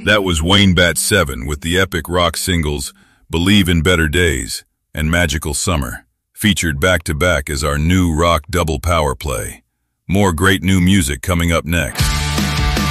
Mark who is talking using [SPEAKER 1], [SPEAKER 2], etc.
[SPEAKER 1] That was Wayne Bat 7 with the epic rock singles Believe in Better Days and Magical Summer, featured back-to-back as our new rock double power play. More great new music coming up next.